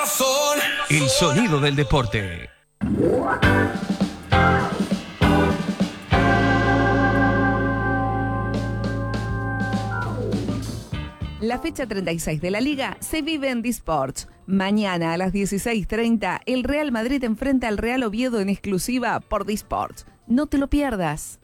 corazón. El sonido del deporte. La fecha 36 de la Liga se vive en D-Sports. Mañana a las 16:30, el Real Madrid enfrenta al Real Oviedo en exclusiva por D-Sports. No te lo pierdas.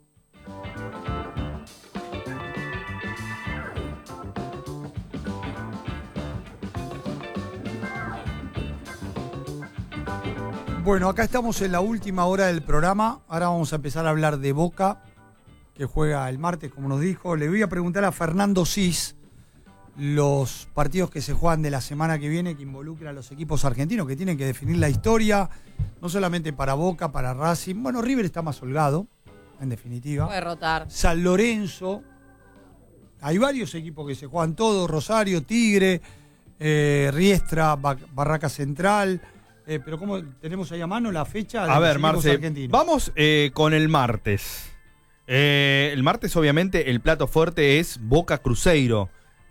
Bueno, acá estamos en la última hora del programa. Ahora vamos a empezar a hablar de Boca, que juega el martes, como nos dijo. Le voy a preguntar a Fernando Cis los partidos que se juegan de la semana que viene, que involucran a los equipos argentinos, que tienen que definir la historia, no solamente para Boca, para Racing. Bueno, River está más holgado, en definitiva. Puede rotar. San Lorenzo. Hay varios equipos que se juegan todos, Rosario, Tigre, Riestra, Barraca Central. Pero ¿cómo tenemos ahí a mano la fecha de a los ver, equipos Marce, argentinos? vamos con el martes. El martes, obviamente, el plato fuerte es Boca Cruzeiro,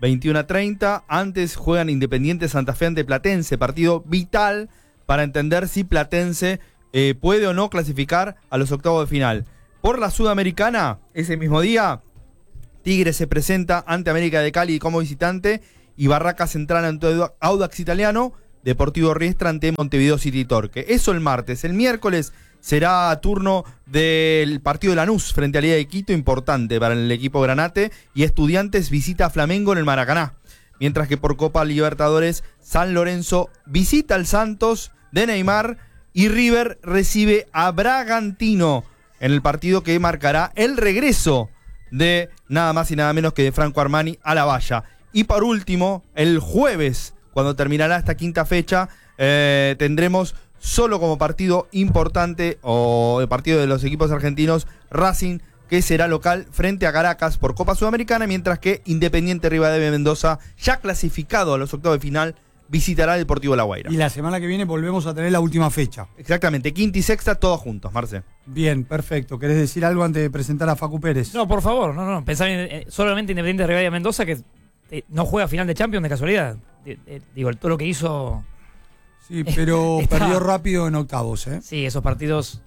21:30. Antes juegan Independiente Santa Fe ante Platense, partido vital para entender si Platense puede o no clasificar a los octavos de final. Por la Sudamericana, ese mismo día, Tigre se presenta ante América de Cali como visitante y Barraca Central ante Audax Italiano, Deportivo Riestra ante Montevideo City Torque. Eso el martes. El miércoles será turno del partido de Lanús frente a Liga de Quito, importante para el equipo granate, y Estudiantes visita a Flamengo en el Maracaná. Mientras que por Copa Libertadores, San Lorenzo visita al Santos de Neymar y River recibe a Bragantino en el partido que marcará el regreso de nada más y nada menos que de Franco Armani a la valla. Y por último, el jueves, cuando terminará esta quinta fecha, tendremos solo como partido importante o el partido de los equipos argentinos, Racing, que será local frente a Caracas por Copa Sudamericana, mientras que Independiente Rivadavia Mendoza, ya clasificado a los octavos de final, visitará el Deportivo La Guaira. Y la semana que viene volvemos a tener la última fecha. Exactamente, quinta y sexta, todos juntos, Marce. Bien, perfecto. ¿Querés decir algo antes de presentar a Facu Pérez? No, por favor, no. Pensá solamente Independiente Rivadavia Mendoza, que no juega final de Champions de casualidad. Digo, todo lo que hizo... Sí, pero perdió rápido en octavos, ¿eh? Sí, esos partidos...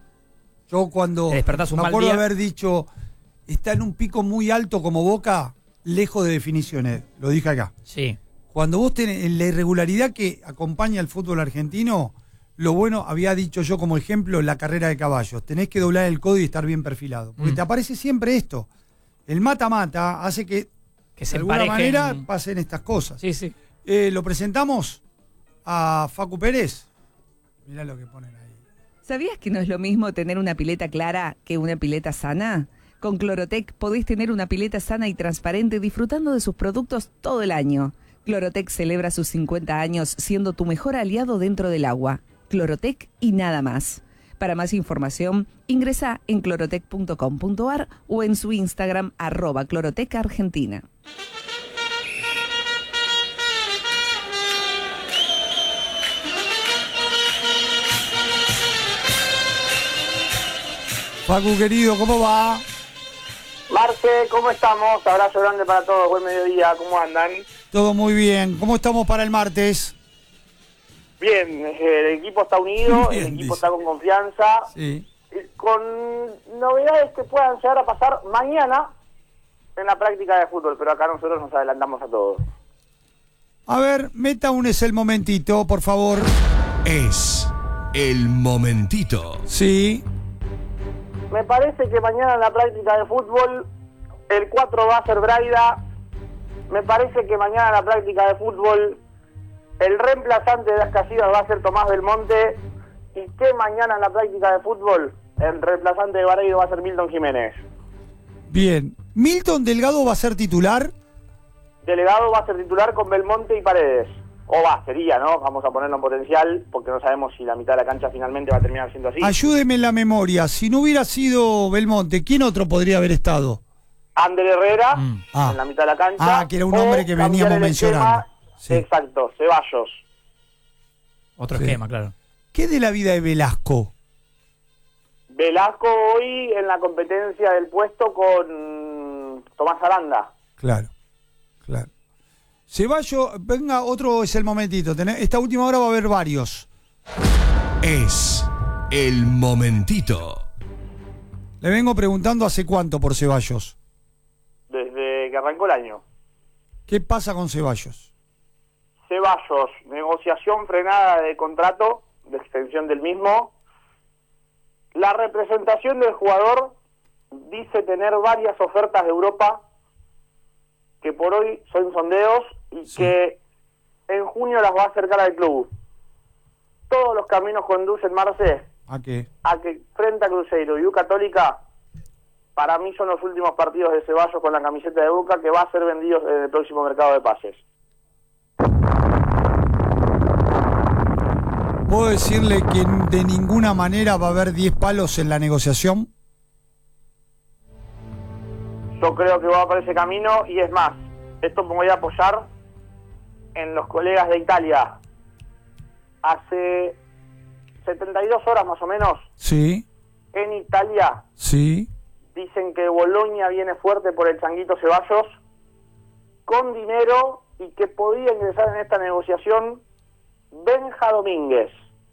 Yo cuando me acuerdo de haber dicho, está en un pico muy alto como Boca, lejos de definiciones. Lo dije acá. Sí. Cuando vos tenés en la irregularidad que acompaña al fútbol argentino, lo bueno, había dicho yo como ejemplo, la carrera de caballos. Tenés que doblar el codo y estar bien perfilado. Porque te aparece siempre esto. El mata-mata hace que se de alguna emparejen. manera pasen estas cosas. Sí, sí. Lo presentamos a Facu Pérez. Mirá lo que ponen ahí. ¿Sabías que no es lo mismo tener una pileta clara que una pileta sana? Con Clorotec podés tener una pileta sana y transparente disfrutando de sus productos todo el año. Clorotec celebra sus 50 años siendo tu mejor aliado dentro del agua. Clorotec y nada más. Para más información, ingresa en clorotec.com.ar o en su Instagram @clorotecargentina. Facu, querido, ¿cómo va? Marce, ¿cómo estamos? Abrazo grande para todos, buen mediodía, ¿cómo andan? Todo muy bien. ¿Cómo estamos para el martes? Bien, el equipo está unido, Bien, el equipo dice. está con confianza, Sí. con novedades que puedan llegar a pasar mañana en la práctica de fútbol, pero acá nosotros nos adelantamos a todos. A ver, meta un es el momentito, por favor. Es el momentito. Sí. Me parece que mañana en la práctica de fútbol el 4 va a ser Braida. Me parece que mañana en la práctica de fútbol el reemplazante de Ascasillas va a ser Tomás Belmonte. Y que mañana en la práctica de fútbol el reemplazante de Vareiro va a ser Milton Jiménez. Bien. ¿Milton Delgado va a ser titular? Delegado va a ser titular con Belmonte y Paredes. Sería, ¿no? Vamos a ponerlo en potencial porque no sabemos si la mitad de la cancha finalmente va a terminar siendo así. Ayúdeme en la memoria. Si no hubiera sido Belmonte, ¿quién otro podría haber estado? Ander Herrera en la mitad de la cancha. Que era un hombre que cambiar veníamos el mencionando. esquema. Sí. Exacto, Ceballos. Otro Sí. esquema, claro. ¿Qué de la vida de Velasco? Velasco hoy en la competencia del puesto con Tomás Aranda. Claro, claro. Ceballos, venga, otro es el momentito. Esta última hora va a haber varios. Es el momentito. Le vengo preguntando hace cuánto por Ceballos. Desde que arrancó el año. ¿Qué pasa con Ceballos? Ceballos, negociación frenada de contrato, de extensión del mismo. La representación del jugador dice tener varias ofertas de Europa que por hoy son sondeos y que en junio las va a acercar al club. Todos los caminos conducen, Marce, ¿A qué? a que frente a Cruzeiro y U Católica, para mí son los últimos partidos de Ceballos con la camiseta de Boca, que va a ser vendido en el próximo mercado de pases. ¿Puedo decirle que de ninguna manera va a haber 10 palos en la negociación? Yo creo que va por ese camino y es más, esto me voy a apoyar en los colegas de Italia. Hace 72 horas más o menos, Sí, en Italia sí. dicen que Boloña viene fuerte por el Changuito Ceballos con dinero y que podía ingresar en esta negociación Benja Domínguez.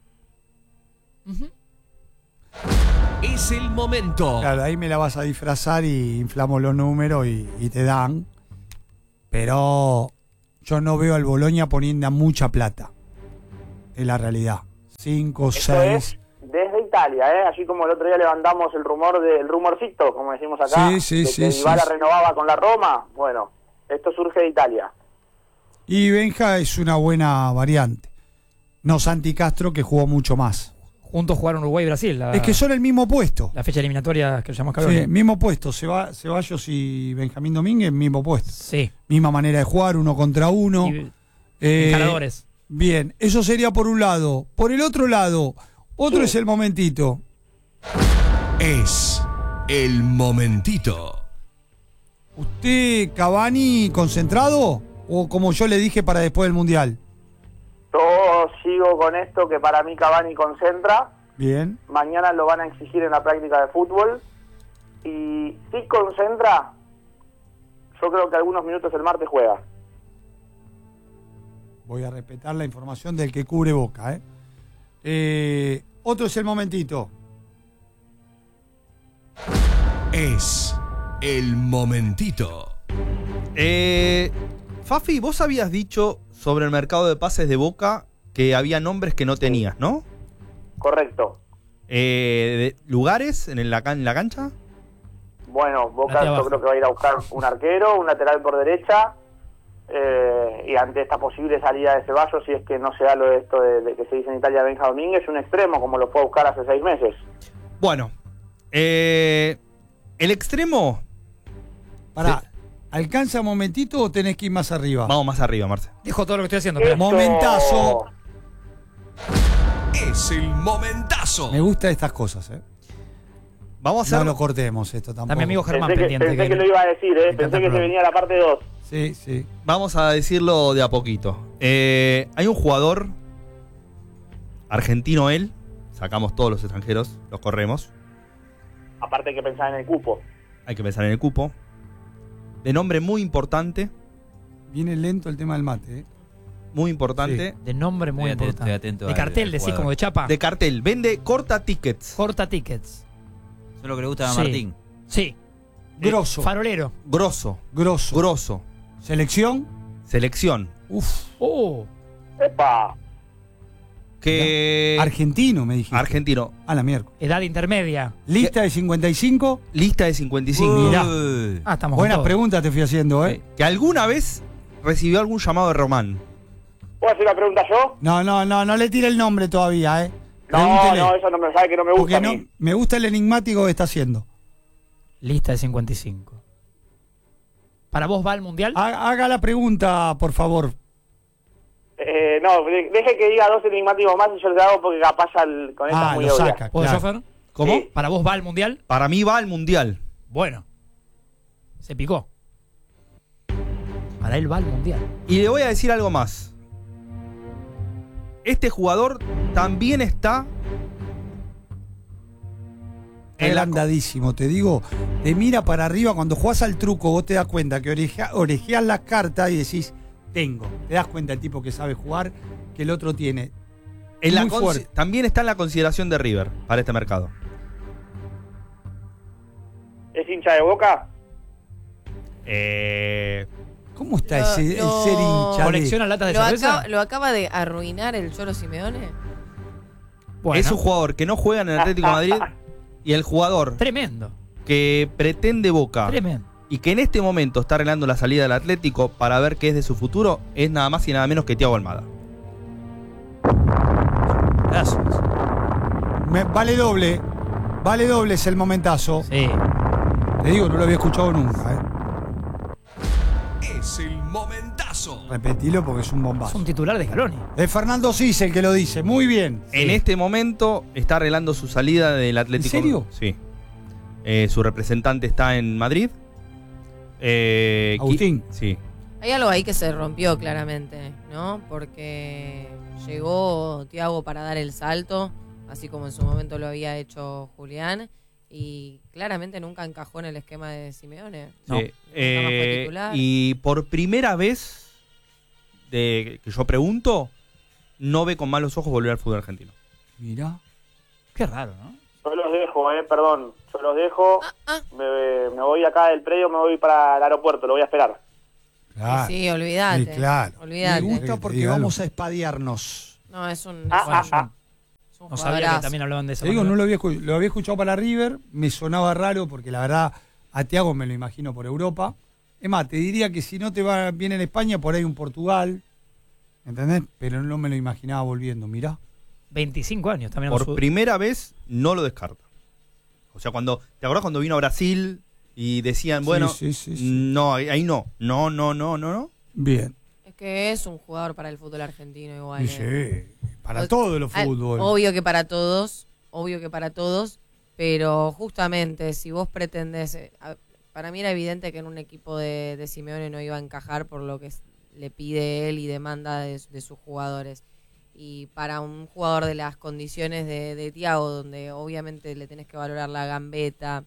Es el momento. Claro, ahí me la vas a disfrazar y inflamos los números y te dan. Pero yo no veo al Boloña poniendo mucha plata. Es la realidad. 5, Esto 6. es desde Italia, así como el otro día levantamos el rumorcito, como decimos acá, Sí, de que Dybala renovaba con la Roma. Bueno, esto surge de Italia. Y Benja es una buena variante. No Santi Castro, que jugó mucho más. Juntos jugaron Uruguay y Brasil. Es que son el mismo puesto. La fecha eliminatoria que llamamos Sí, Calor. mismo puesto. Ceballos y Benjamín Domínguez, mismo puesto. Sí. Misma manera de jugar, uno contra uno. Y Eh, encaradores. Bien, eso sería por un lado. Por el otro lado, otro es el momentito. Es el momentito. ¿Usted, Cavani, concentrado? ¿O como yo le dije para después del Mundial? Yo sigo con esto que para mí Cavani concentra. Bien. Mañana lo van a exigir en la práctica de fútbol. Y si concentra, yo creo que algunos minutos el martes juega. Voy a respetar la información del que cubre Boca, otro es el momentito. Es el momentito. Fafi, vos habías dicho sobre el mercado de pases de Boca que había nombres que no tenías, ¿no? Correcto. ¿Lugares en la cancha? Bueno, Boca Hacia yo abajo. creo que va a ir a buscar un arquero, un lateral por derecha. Y ante esta posible salida de Ceballos, si es que no se da lo de esto de que se dice en Italia Benja Domínguez, un extremo como lo fue a buscar hace 6 meses. Bueno, el extremo... Pará, Sí. ¿alcanza momentito o tenés que ir más arriba? Vamos más arriba, Marce. Dejo todo lo que estoy haciendo. Esto- pero- Momentazo. Es el momentazo. Me gustan estas cosas, Vamos a hacer... No lo cortemos esto tampoco. Está mi amigo Germán Pensé pendiente. que lo iba a decir, encanta pensé el que se programa. venía la parte 2. Sí, sí. Vamos a decirlo de a poquito. Hay un jugador argentino, él. Sacamos todos los extranjeros, los corremos. Aparte hay que pensar en el cupo. Hay que pensar en el cupo. De nombre muy importante. Viene lento el tema del mate, Muy importante. De nombre muy importante. Estoy atento De al- cartel, al decís, jugador. como de chapa. De cartel. Vende corta tickets. Corta tickets. Eso es lo que le gusta a Sí. Martín. Sí. Grosso. Farolero. Grosso. Grosso. Grosso. ¿Selección? Selección. Uf. Oh. ¡Epa! Que... Argentino, me dijiste. Argentino. A la miércoles. Edad intermedia. Lista de 55. Lista de 55. Mirá. Uy. Ah, estamos Buenas con todo. preguntas te fui haciendo, Que alguna vez recibió algún llamado de Román. ¿Puedo hacer una pregunta yo? No le tire el nombre todavía, No, Pregúntele. no, eso no me sabe que no me gusta Porque a no, mí. me gusta el enigmático que está haciendo. Lista de 55. ¿Para vos va al mundial? Haga la pregunta, por favor. No, deje que diga 2 enigmáticos más y yo le hago porque capaz con esta es muy lo obvia. saca. ¿Puedo, claro. chofer? ¿Cómo? Sí. ¿Para vos va al mundial? Para mí va al mundial. Bueno. Se picó. Para él va al mundial. Y le voy a decir algo más. Este jugador también está en la... Andadísimo, te digo. Te mira para arriba. Cuando jugás al truco, vos te das cuenta que orejeás las cartas y decís, tengo. Te das cuenta el tipo que sabe jugar, que el otro tiene. En Muy fuerte. también está en la consideración de River para este mercado. ¿Es hincha de Boca? ¿Cómo está Lo- el lo- ser hincha? ¿Colecciona latas de cerveza? ¿Lo acaba de arruinar el Cholo Simeone? Bueno, Es un jugador que no juega en el Atlético de Madrid y el jugador tremendo. que pretende Boca Tremendo. y que en este momento está arreglando la salida del Atlético para ver qué es de su futuro es nada más y nada menos que Thiago Almada. Gracias. Vale doble. Vale doble es el momentazo. Sí. Te digo, no lo había escuchado nunca. Es el momentazo. Repetilo porque es un Es bombazo. un titular de Scaloni. Es Fernando Cis el que lo dice. Muy bien. En este momento está arreglando su salida del Atlético. ¿En serio? Sí. Su representante está en Madrid. Agustín. Sí. Hay algo ahí que se rompió claramente, ¿no? Porque llegó Thiago para dar el salto, así como en su momento lo había hecho Julián, y claramente nunca encajó en el esquema de Simeone. No. Sí. Nunca más fue titular. Y por primera vez que yo pregunto, no ve con malos ojos volver al fútbol argentino. Mirá. Qué raro, ¿no? Yo los dejo, perdón. Yo los dejo. Me voy acá del predio, me voy para el aeropuerto, lo voy a esperar. Claro. Sí, olvídate. Sí, claro. Olvídate. Me gusta Que te porque diga vamos a espadearnos. No, es un, Bueno, es yo un no sabía que jugadorazo. también hablaban de esa Te digo, manera. no lo había escuchado para River, me sonaba raro porque la verdad a Thiago me lo imagino por Europa. Es más, te diría que si no te va bien en España, por ahí un Portugal, ¿entendés? Pero no me lo imaginaba volviendo, mirá. 25 años también. Por primera vez no lo descarta. O sea, ¿te acordás cuando vino a Brasil y decían, bueno, Sí, sí. no, ahí no. No. Bien. Es que es un jugador para el fútbol argentino igual. Y sí, para todo el fútbol. Obvio que para todos, pero justamente si vos pretendés, para mí era evidente que en un equipo de Simeone no iba a encajar por lo que le pide él y demanda de sus jugadores. Y para un jugador de las condiciones de Thiago, donde obviamente le tenés que valorar la gambeta,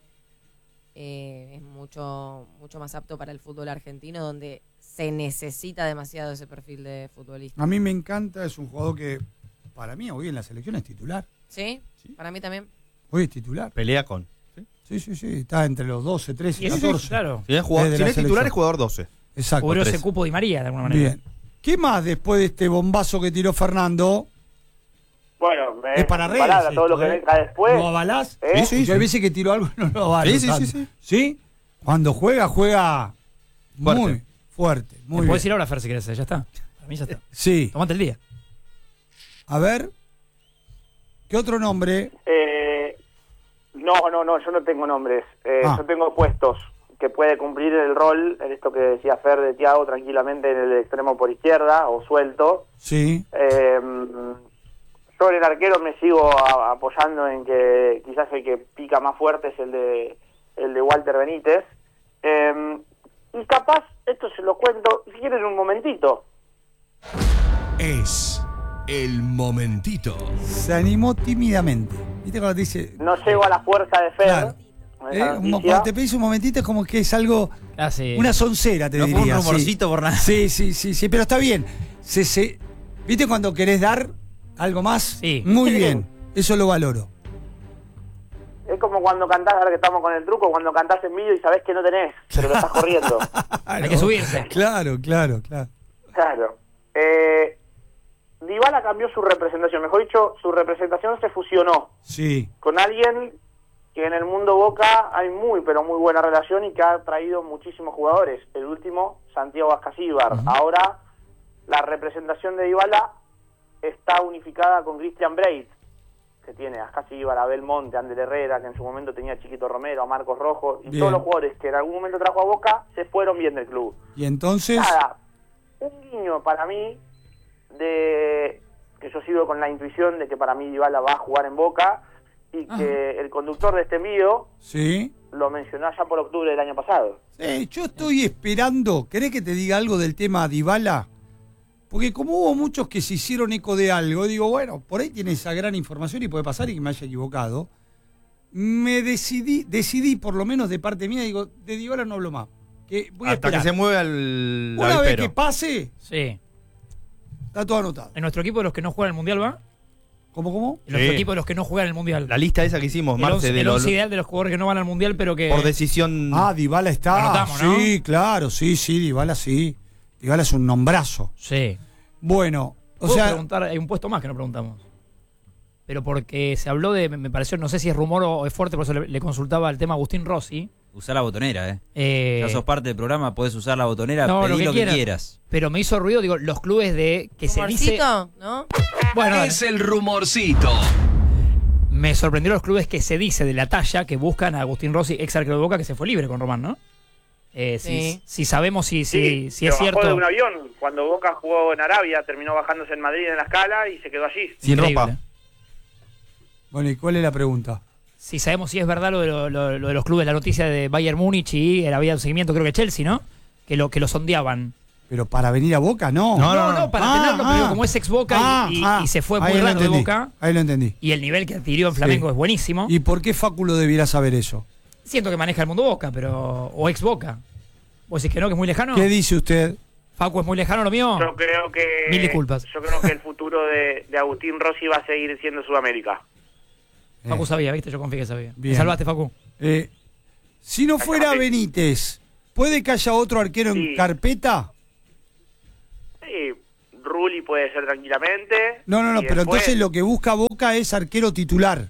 es mucho más apto para el fútbol argentino, donde se necesita demasiado ese perfil de futbolista. A mí me encanta, es un jugador que para mí hoy en la selección es titular. ¿Sí? Para mí también. Hoy es titular. Pelea con. Sí, está entre los 12, 13, Y eso 14. claro. Si es, jugador, Es de si la no es titular, selección. es jugador 12. Exacto. Cubrió ese 13. cupo de María de alguna manera. Bien. ¿Qué más después de este bombazo que tiró Fernando? Bueno, Es para redes. parada, todo esto, lo que ¿eh? venga después. ¿Lo avalás? ¿Eh? Sí, Yo hay veces que tiro algo y no lo avalo. Sí, sí, tanto. sí. ¿Sí? Cuando juega Fuerte. muy fuerte. Me Muy bien. puedes ir ahora, Fer, si querés. Ya está. Para mí ya está. Sí. Tomate el día. A ver. ¿Qué otro nombre? No, yo no tengo nombres. Yo tengo puestos que puede cumplir el rol, en esto que decía Fer de Thiago, tranquilamente en el extremo por izquierda o suelto. Sí. Yo en el arquero me sigo apoyando en que quizás el que pica más fuerte es el de Walter Benítez. Y capaz, esto se lo cuento, si quieren un momentito. Es el momentito. Se animó tímidamente. ¿Viste cuando te dice? No llego a la fuerza de Fer. Claro. con esa noticia. Cuando te pedís un momentito es como que es algo. Casi. Una soncera, te No fue diría. un rumorcito sí. por nada. Sí, pero está bien. ¿Viste cuando querés dar algo más? Sí. Muy bien. Eso lo valoro. Es como cuando cantás, ahora que estamos con el truco, cuando cantás en vídeo y sabés que no tenés, pero lo estás corriendo. Hay que subirse. Claro. Claro. Dybala cambió su representación, mejor dicho, su representación se fusionó Sí. con alguien que en el mundo Boca hay muy, pero muy buena relación y que ha traído muchísimos jugadores. El último, Santiago Ascasíbar. Ahora, la representación de Dybala está unificada con Christian Breit, que tiene a Ascasíbar, a Belmonte, a Ander Herrera, que en su momento tenía a Chiquito Romero, a Marcos Rojo, y Bien. todos los jugadores que en algún momento trajo a Boca se fueron bien del club. Y entonces. Nada, un guiño para mí de que yo sigo con la intuición de que para mí Dybala va a jugar en Boca y que el conductor de este envío Sí. lo mencionó allá por octubre del año pasado. Yo estoy esperando. ¿Querés que te diga algo del tema Dybala? Porque como hubo muchos que se hicieron eco de algo, digo, bueno, por ahí tiene esa gran información y puede pasar y que me haya equivocado. Me decidí, por lo menos de parte mía, digo, de Dybala no hablo más. Porque como hubo muchos que se hicieron eco de algo, digo, bueno, por ahí tiene esa gran información y puede pasar y que me haya equivocado. Me decidí por lo menos de parte mía, digo, de Dybala no hablo más. que voy a Hasta que esperar. se mueva el Una vez avispero. que pase, Sí. está todo anotado. ¿En nuestro equipo de los que no juegan el Mundial va? ¿Cómo? En nuestro Sí. equipo de los que no juegan el Mundial. La lista esa que hicimos, el Marce, once, de el los, once ideal de los jugadores que no van al Mundial, pero que... por decisión. Ah, Dybala está. Lo anotamos, ¿no? Sí, claro, sí, Dybala sí. Dybala es un nombrazo. Sí. Bueno, o Puedo sea, preguntar, hay un puesto más que no preguntamos. Pero porque se habló de, me pareció, no sé si es rumor o es fuerte, por eso le consultaba el tema a Agustín Rossi. Usá la botonera, Ya sos parte del programa, podés usar la botonera, No, pedí lo que quieras. quieras. Pero me hizo ruido, digo, los clubes de que se dice... Rumorcito, ¿no? Bueno, dale. Es el rumorcito. Me sorprendió los clubes que se dice de la talla que buscan a Agustín Rossi, ex arquero de Boca, que se fue libre con Román, ¿no? Sí. Si sabemos si se es bajó cierto. de un avión. Cuando Boca jugó en Arabia, terminó bajándose en Madrid en la escala y se quedó allí. Sin Increíble. ropa. bueno, ¿y cuál es la pregunta? Si sabemos si es verdad lo de los clubes, la noticia de Bayern Múnich y había un seguimiento, creo que Chelsea, ¿no? Que lo sondeaban. Pero para venir a Boca, no. No, para tenerlo, pero digo, como es ex Boca y se fue muy ahí lo raro de entendí, Boca. Ahí lo entendí. Y el nivel que adquirió en Flamengo Sí. es buenísimo. ¿Y por qué Fáculo debiera saber eso? Siento que maneja el mundo Boca, pero o ex Boca. ¿Vos decís que no, que es muy lejano? ¿Qué dice usted? Facu, ¿es muy lejano lo mío? Yo creo que... Mil disculpas. Yo creo que el futuro de Agustín Rossi va a seguir siendo Sudamérica. Facu sabía, ¿viste? Yo confié que sabía. Bien. Me salvaste, Facu. Si no fuera Benítez, ¿puede que haya otro arquero en Sí. carpeta? Sí, Rulli puede ser tranquilamente. No, Y pero después, entonces lo que busca Boca es arquero titular.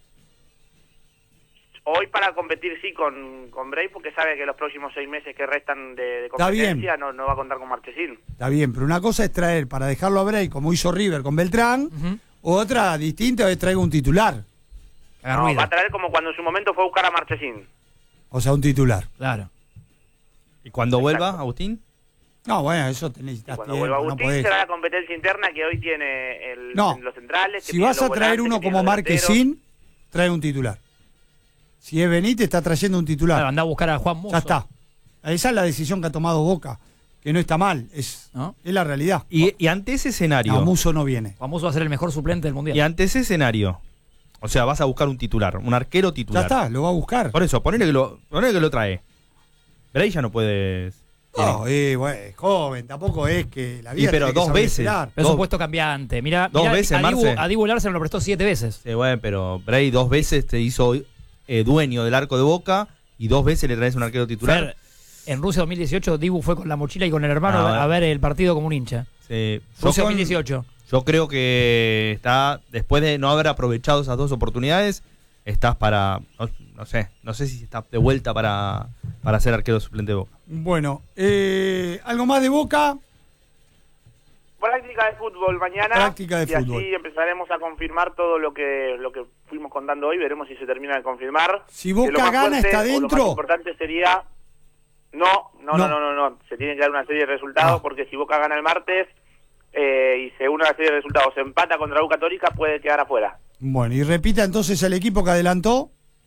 Hoy para competir sí con Bray, porque sabe que los próximos 6 meses que restan de Está bien. competencia no va a contar con Marchesín. Está bien, pero una cosa es traer para dejarlo a Bray, como hizo River con Beltrán, Ujú. otra distinta es traiga un titular, Haga No, ruido. va a traer como cuando en su momento fue a buscar a Marchesín. o sea, un titular. Claro. ¿Y cuando vuelva, Exacto. Agustín? No, bueno, eso Y necesitas cuando tiempo, vuelva no Agustín podés. será la competencia interna que hoy tiene No. los centrales. que Si tiene vas los a traer volantes, uno que tiene como los delanteros. Marquesín, trae un titular. Si es Benítez, está trayendo un titular. Claro, andá a buscar a Juan Musso. Ya está. Esa es la decisión que ha tomado Boca, que no está mal, es ¿No? la realidad. Y ante ese escenario. No, Musso no viene. Juan Musso va a ser el mejor suplente del Mundial. Y ante ese escenario. O sea, vas a buscar un titular, un arquero Ya titular. está, lo va a buscar. Por eso, ponele que lo trae. Bray ya no puede. No, bueno, es joven, tampoco es que la Y vida pero tiene que dos saber veces. esperar. Pero es Dos- un puesto cambiante. Mira, Dos veces, Marce. A Dibu Larsen lo prestó 7 veces. Sí, bueno, pero Bray 2 veces te hizo dueño del arco de Boca y 2 veces le traes un arquero titular. Fer, en Rusia 2018, Dibu fue con la mochila y con el hermano Ah, a ver el partido como un hincha. Sí. Rusia Yo- 2018. Yo creo que está, después de no haber aprovechado esas 2 oportunidades, estás para, no sé si estás de vuelta para ser arquero suplente de Boca. Bueno, algo más de Boca. Práctica de fútbol mañana. Práctica de y fútbol. así empezaremos a confirmar todo lo que fuimos contando hoy. Veremos si se termina de confirmar. Si Que Boca lo más gana, fuerte ¿está o Lo dentro? más importante sería... No. Se tiene que dar una serie de resultados Ah. porque si Boca gana el martes y se une a la serie de resultados, se empata contra U Católica, puede quedar afuera. Bueno, y repita entonces el equipo que adelantó.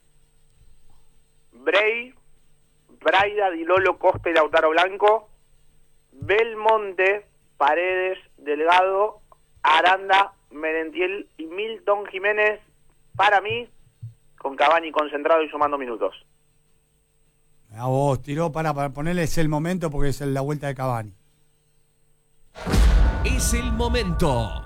Bray, Braida, Dilolo, Costa y Lautaro Blanco, Belmonte, Paredes, Delgado, Aranda, Merentiel y Milton Jiménez, para mí, con Cavani concentrado y sumando minutos. A vos, tiró para ponerles el momento porque es la vuelta de Cavani. Es el momento.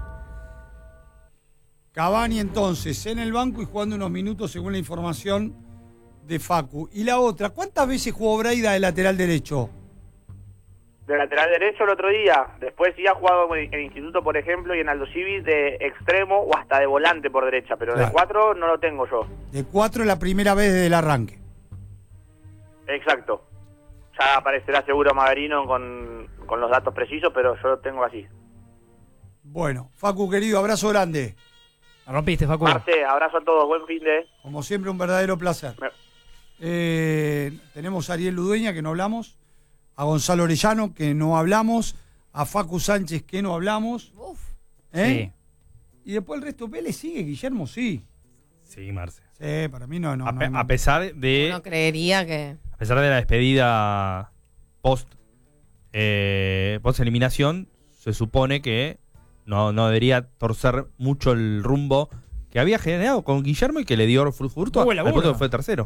Cavani entonces en el banco y jugando unos minutos según la información de Facu. Y la otra, ¿cuántas veces jugó Braida de lateral derecho? De lateral derecho el otro día, después sí ha jugado en Instituto, por ejemplo, y en Aldo Civi de extremo o hasta de volante por derecha, pero Claro. de 4 no lo tengo yo. De 4 la primera vez desde el arranque. Exacto. Ya aparecerá seguro Maverino con los datos precisos, pero yo lo tengo así. Bueno, Facu querido, abrazo grande. La rompiste, Facu. Marce, abrazo a todos, buen fin de... Como siempre, un verdadero placer. Tenemos a Ariel Ludueña, que no hablamos, a Gonzalo Orellano, que no hablamos, a Facu Sánchez, que no hablamos. Uf. ¿Eh? Y después el resto, Vélez sigue, Guillermo sí. Sí, Marce. Sí, para mí no. A pesar de Uno creería que... a pesar de la despedida post eliminación, se supone que no debería torcer mucho el rumbo que había generado con Guillermo y que le dio fruto Muy buen al laburo. punto que fue tercero.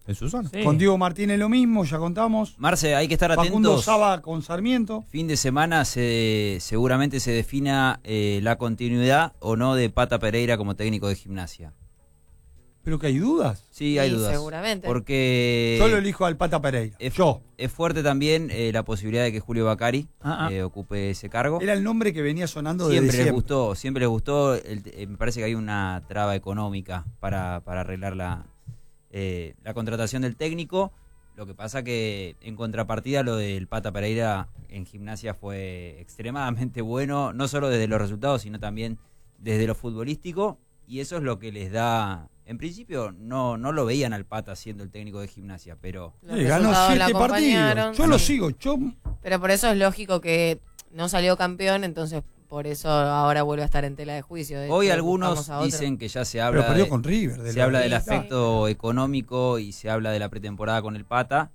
En su zona. Sí. Con Diego Martínez lo mismo, ya contamos. Marce, hay que estar Facundo atentos. Saba con Sarmiento. Fin de semana seguramente se defina la continuidad o no de Pata Pereira como técnico de Gimnasia. Pero que hay dudas. Sí, hay dudas. Seguramente. Porque Yo lo elijo al Pata Pereira. es fuerte también la posibilidad de que Julio Bacari ocupe ese cargo. Era el nombre que venía sonando desde Siempre les gustó. Me parece que hay una traba económica para arreglar la contratación del técnico. Lo que pasa que en contrapartida lo del Pata Pereira en Gimnasia fue extremadamente bueno, no solo desde los resultados, sino también desde lo futbolístico, y eso es lo que les da. En principio no lo veían al Pata siendo el técnico de Gimnasia, pero ganó 7 partidos. Yo lo sigo. Pero por eso es lógico que no salió campeón, entonces por eso ahora vuelve a estar en tela de juicio. De hoy hecho, algunos dicen que ya se Pero habla perdió con River. se habla del aspecto económico y se habla de la pretemporada con el Pata.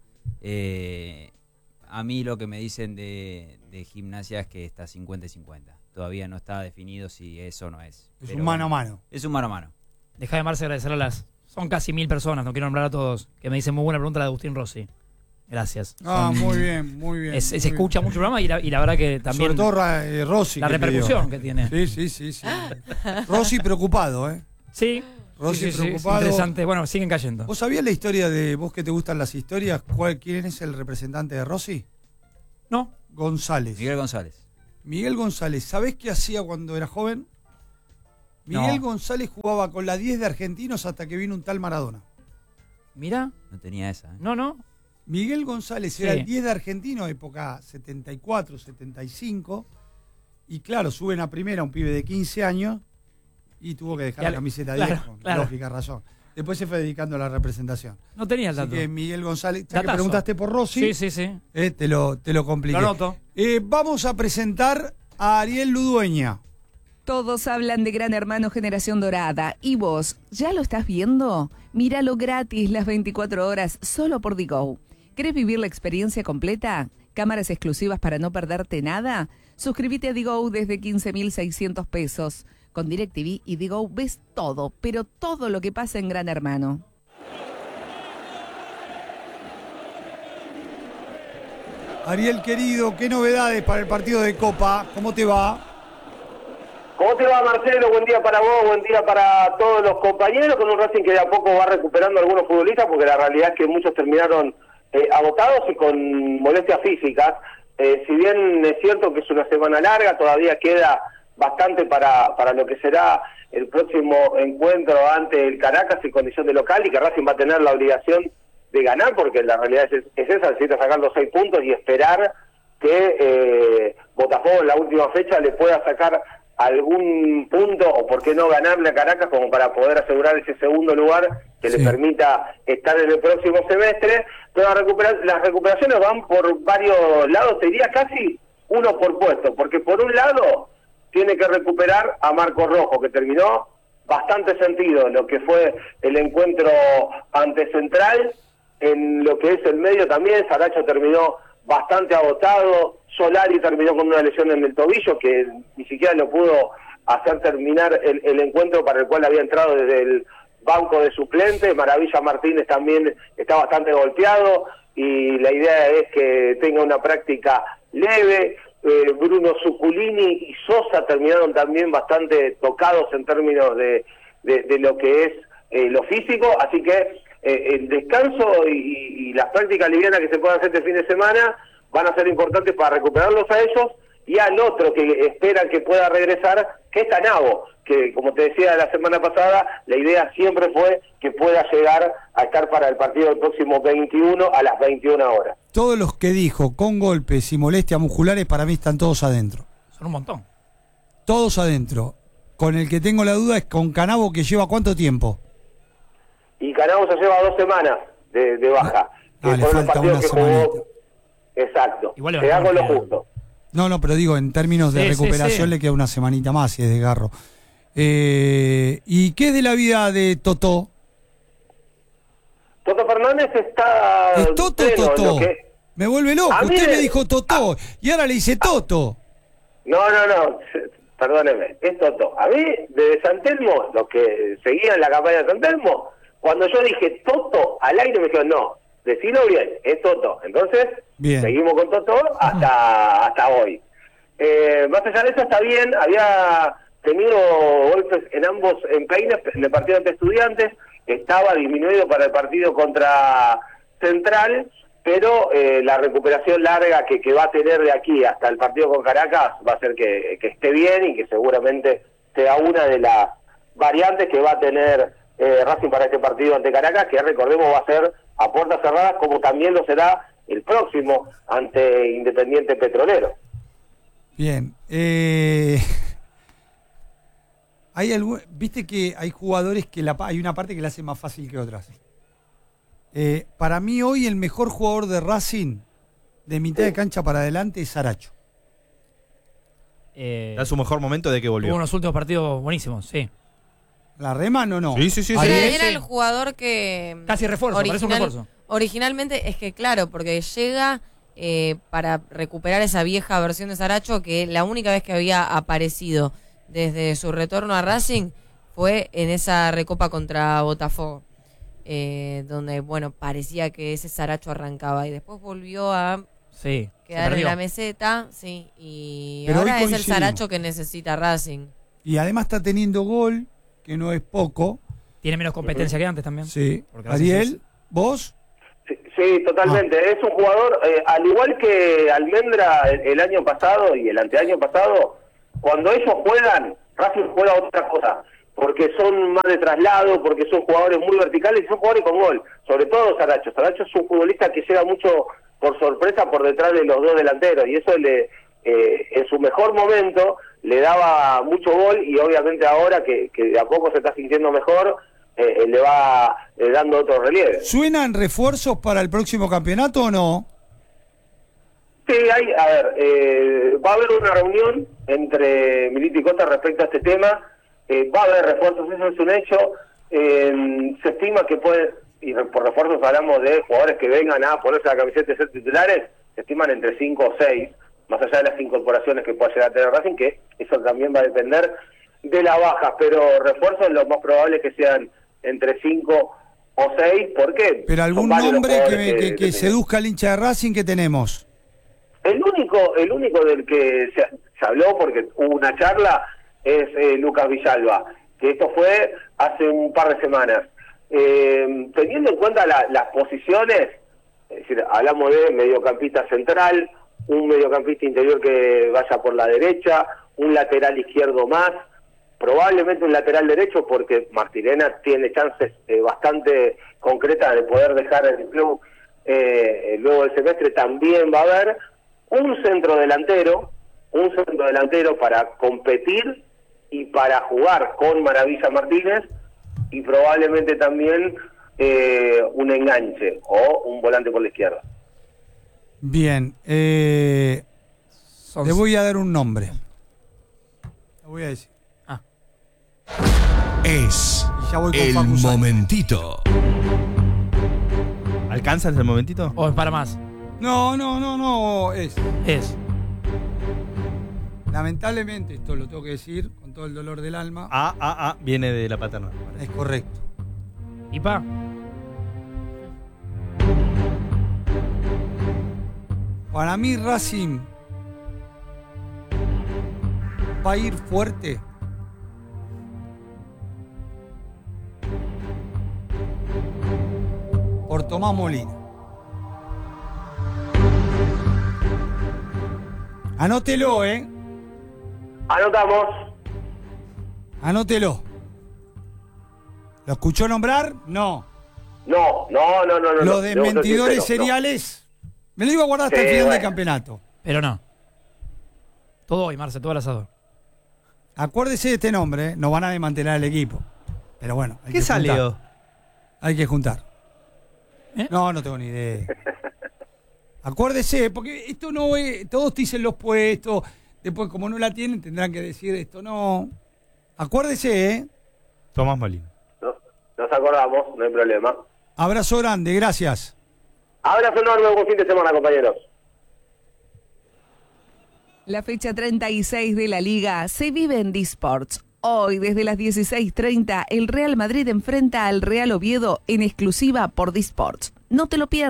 A mí lo que me dicen de Gimnasia es que está 50 y 50. Todavía no está definido si eso o no es. Es un mano a mano. Es un mano a mano. Deja de Marce agradecer a son casi 1000 personas, no quiero nombrar a todos, que me dicen muy buena pregunta la de Agustín Rossi. Gracias. Muy bien, muy bien. Se escucha mucho el programa y la verdad que también. Sobre todo Rossi. La repercusión que tiene. Sí. Rossi preocupado, ¿eh? Sí. Rossi sí, preocupado. Interesante. Bueno, siguen cayendo. ¿Vos sabías la historia de vos que te gustan las historias? ¿Quién es el representante de Rossi? No. González. Miguel González. ¿Sabés qué hacía cuando era joven? Miguel González jugaba con la 10 de Argentinos hasta que vino un tal Maradona. Mira. No tenía esa. No. Miguel González era el 10 de Argentinos, época 74, 75. Y claro, suben a primera un pibe de 15 años y tuvo que dejar la camiseta 10 con lógica razón. Después se fue dedicando a la representación. No tenía el dato. Así que Miguel González, ya que preguntaste por Rossi, sí. Te lo compliqué. Lo anoto. Vamos a presentar a Ariel Ludueña. Todos hablan de Gran Hermano Generación Dorada. ¿Y vos, ya lo estás viendo? Míralo gratis las 24 horas solo por Digo. ¿Querés vivir la experiencia completa? ¿Cámaras exclusivas para no perderte nada? Suscríbete a Digo desde 15.600 pesos. Con DirecTV y Digo ves todo, pero todo lo que pasa en Gran Hermano. Ariel, querido, ¿qué novedades para el partido de Copa? ¿Cómo te va? ¿Cómo te va, Marcelo? Buen día para vos, buen día para todos los compañeros, con un Racing que de a poco va recuperando a algunos futbolistas, porque la realidad es que muchos terminaron agotados y con molestias físicas. Si bien es cierto que es una semana larga, todavía queda bastante para lo que será el próximo encuentro ante el Caracas en condición de local, y que Racing va a tener la obligación de ganar, porque la realidad es esa, necesita sacar los 6 puntos y esperar que Botafogo en la última fecha le pueda sacar algún punto, o por qué no ganarle a Caracas, como para poder asegurar ese segundo lugar que le permita estar en el próximo semestre. Pero las recuperaciones van por varios lados, te diría casi uno por puesto, porque por un lado tiene que recuperar a Marcos Rojo, que terminó bastante sentido en lo que fue el encuentro ante Central. En lo que es el medio también, Saracho terminó bastante agotado, Solari terminó con una lesión en el tobillo que ni siquiera lo pudo hacer terminar el encuentro para el cual había entrado desde el banco de suplentes. Maravilla Martínez también está bastante golpeado y la idea es que tenga una práctica leve. Bruno Zuculini y Sosa terminaron también bastante tocados en términos de lo que es lo físico, así que el descanso y las prácticas livianas que se puedan hacer este fin de semana van a ser importantes para recuperarlos a ellos y al otro que esperan que pueda regresar, que es Tanabo, que como te decía la semana pasada, la idea siempre fue que pueda llegar a estar para el partido del próximo 21 a las 21 horas. Todos los que dijo con golpes y molestias musculares para mí están todos adentro. Son un montón. Todos adentro. Con el que tengo la duda es con Canabo, que lleva ¿cuánto tiempo? Y Canabo se lleva 2 semanas de baja. Le falta una semanita. Exacto. Igual se da con lo justo. No, pero digo, en términos de recuperación le queda una semanita más si es desgarro. ¿Y qué es de la vida de Totó? Toto Fernández está... Es Toto. Me vuelve loco. Usted me dijo Totó y ahora le dice Toto. No. Perdóneme, es Toto. A mí, desde San Telmo, los que seguían la campaña de San Telmo, Cuando yo dije Toto al aire me dijeron, no, decilo bien, es Toto. Entonces, Bien. seguimos con Toto hasta hoy. Más allá de eso está bien, había tenido golpes en ambos empeines, en el partido ante Estudiantes, estaba disminuido para el partido contra Central, pero la recuperación larga que va a tener de aquí hasta el partido con Caracas va a hacer que esté bien y que seguramente sea una de las variantes que va a tener Racing para este partido ante Caracas, que recordemos va a ser a puertas cerradas, como también lo será el próximo ante Independiente Petrolero. Bien. Viste que hay jugadores que hay una parte que la hace más fácil que otras. Para mí hoy el mejor jugador de Racing de mitad de cancha para adelante es Saracho. Está su mejor momento de que volvió. Tuvo unos últimos partidos buenísimos, sí. ¿La rema no? Sí. Era el jugador que... Casi refuerzo, parece un refuerzo. Originalmente es que claro, porque llega para recuperar esa vieja versión de Saracho, que la única vez que había aparecido desde su retorno a Racing fue en esa recopa contra Botafogo, donde bueno, parecía que ese Saracho arrancaba y después volvió a quedar en la meseta, y pero ahora es el coincidimos. Saracho que necesita Racing. Y además está teniendo gol, que no es poco. Tiene menos competencia que antes también. Sí. Porque Racing Ariel, ¿vos? Sí, totalmente. Es un jugador, al igual que Almendra el año pasado y el anteaño pasado, cuando ellos juegan, Racing juega otra cosa, porque son más de traslado, porque son jugadores muy verticales y son jugadores con gol, sobre todo Saracho. Saracho es un futbolista que llega mucho por sorpresa por detrás de los dos delanteros, y eso en su mejor momento le daba mucho gol, y obviamente ahora que de a poco se está sintiendo mejor, le va dando otro relieve. ¿Suenan refuerzos para el próximo campeonato o no? Sí, va a haber una reunión entre Milito y Costa respecto a este tema. Va a haber refuerzos, eso es un hecho. Se estima que y por refuerzos hablamos de jugadores que vengan a ponerse la camiseta y ser titulares, se estiman entre 5 o 6, más allá de las incorporaciones que pueda llegar a tener Racing, que eso también va a depender de las bajas, pero refuerzos lo más probable es que sean entre 5 o 6. ¿Por qué? Pero algún nombre que seduzca al hincha de Racing que tenemos. El único del que se habló, porque hubo una charla, es Lucas Villalba, que esto fue hace un par de semanas. Teniendo en cuenta las posiciones, es decir, hablamos de mediocampista central, un mediocampista interior que vaya por la derecha, un lateral izquierdo más, probablemente un lateral derecho, porque Martirena tiene chances bastante concretas de poder dejar el club luego del semestre. También va a haber un centro delantero para competir y para jugar con Maravilla Martínez, y probablemente también un enganche o un volante por la izquierda. Bien, le voy a dar un nombre. Lo voy a decir. Es Y ya voy con el Facu Sánchez. momentito. ¿Alcanzas el momentito? ¿O es para más? No, es. Lamentablemente, esto lo tengo que decir con todo el dolor del alma. Viene de la paterna. Es correcto. ¿Y pa? Para mí Racing va a ir fuerte por Tomás Molina. Anótelo, Anotamos. Anótelo. ¿Lo escuchó nombrar? No. No. Los desmentidores seriales, me lo iba a guardar hasta el final del campeonato. Pero no. Todo hoy, Marce, todo el asador. Acuérdese de este nombre, no van a desmantelar el equipo. Pero bueno, hay ¿Qué que salió? juntar. Hay que juntar. No tengo ni idea. Acuérdese, porque esto no es, todos te dicen los puestos, después como no la tienen tendrán que decir esto, no. Acuérdese, Tomás Molina. Nos acordamos, no hay problema. Abrazo grande, gracias. Abrazo enorme, buen fin de semana, compañeros. La fecha 36 de la Liga se vive en D-Sports. Hoy, desde las 16:30, el Real Madrid enfrenta al Real Oviedo en exclusiva por Disports. No te lo pierdas.